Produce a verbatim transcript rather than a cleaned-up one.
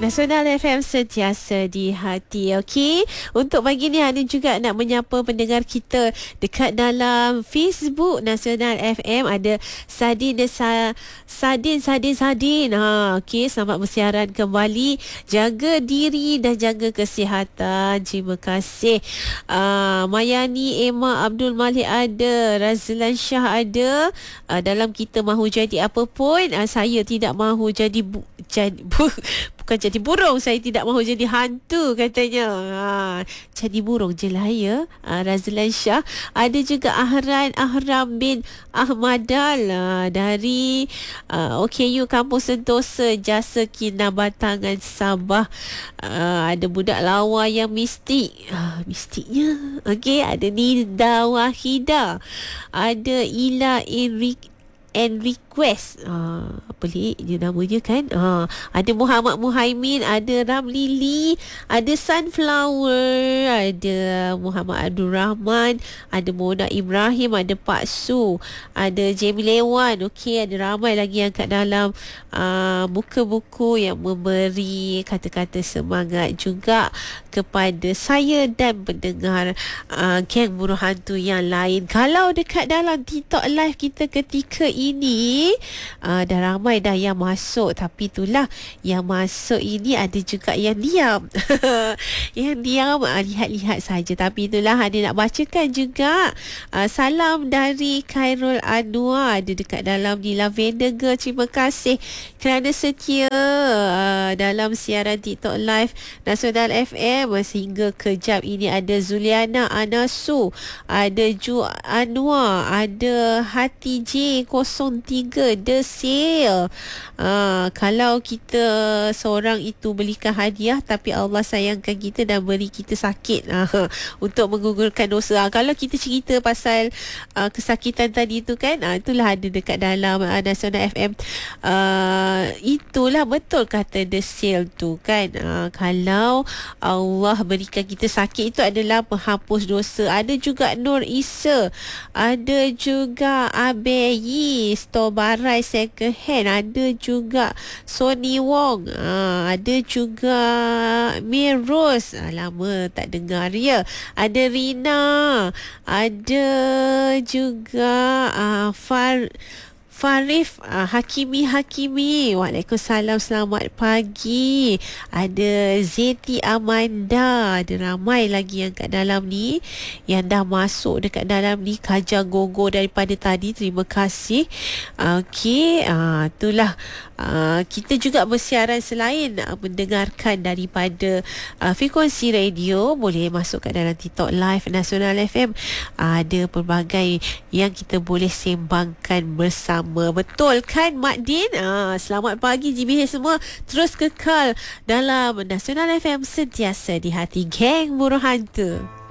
Nasional F M sentiasa di hati. Okey, untuk pagi ni ada juga nak menyapa pendengar kita dekat dalam Facebook Nasional F M. Ada Sadin Sa, Sadin Sadin Sadin. Ha, okey, selamat bersiaran kembali. Jaga diri dan jaga kesihatan. Terima kasih. Uh, Mayani Emma Abdul Malik ada, Razlan Shah ada. Uh, dalam kita mahu jadi apa pun, uh, saya tidak mahu jadi bu, jadi bu, bukan jadi burung, saya tidak mahu jadi hantu katanya. Ha, jadi burung je lah ya. Ha, Razlan Shah. Ada juga Ahran Ahram bin Ahmadal ha, dari uh, O K U Kampung Sentosa, Jasa Kinabatangan Sabah. Ha, ada budak lawa yang mistik. Ha, mistiknya. Okey, ada Nida Wahida. Ada Ila Enrique and request uh, pelik je namanya kan. uh, ada Muhammad Muhaimin, ada Ramli Lee, ada Sunflower, ada Muhammad Abdul Rahman, ada Mona Ibrahim, ada Pak Su, ada Jamie Lewan. Okey, ada ramai lagi yang kat dalam uh, muka buku yang memberi kata-kata semangat juga kepada saya dan pendengar uh, Geng Buruh Hantu yang lain. Kalau dekat dalam TikTok live kita ketika ini uh, dah ramai dah yang masuk, tapi itulah yang masuk ini ada juga yang diam. Yang diam uh, lihat-lihat saja, tapi itulah ada nak bacakan juga. Uh, salam dari Khairul Anwar, ada dekat dalam di Lavender Girl. Terima kasih kerana setia uh, dalam siaran TikTok live Nasional F M sehingga ke jam ini. Ada Zuliana Anasu, ada Ju Anwar, ada Hati J kosong tiga The Sale. Uh, kalau kita seorang itu belikan hadiah tapi Allah sayangkan kita dan beri kita sakit uh, untuk menggugurkan dosa. Uh, kalau kita cerita pasal uh, kesakitan tadi tu kan, uh, itulah ada dekat dalam uh, Nasional F M. Uh, itulah betul kata The Sale tu kan. Uh, kalau Allah berikan kita sakit, itu adalah penghapus dosa. Ada juga Nur Isa, ada juga Abeyi Store Barai Second Hand, ada juga Sony Wong, ha, ada juga Miros, ha, lama tak dengar ya. Ada Rina, ada juga uh, Far Farif uh, Hakimi Hakimi. Waalaikumsalam, selamat pagi. Ada Zeti Amanda, ada ramai lagi yang kat dalam ni yang dah masuk dekat dalam ni. Kaja Gogo daripada tadi, terima kasih. Okey, uh, itulah uh, kita juga bersiaran selain uh, mendengarkan daripada uh, frekuensi radio, boleh masuk kat dalam TikTok live Nasional F M. Uh, ada pelbagai yang kita boleh sembangkan bersama. Betul kan Mak Din? Ah, selamat pagi G B H semua. Terus kekal dalam Nasional F M sentiasa di hati Geng Buruh Hantu.